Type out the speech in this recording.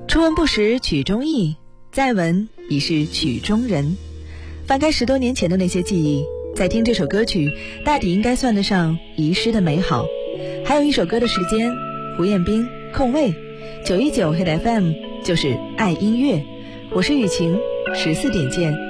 初闻不识曲中意，再闻已是曲中人。翻开10多年前的那些记忆，再听这首歌曲，大抵应该算得上遗失的美好。还有一首歌的时间，胡彦斌空位919黑的 FM 就是爱音乐，我是雨晴，14点见。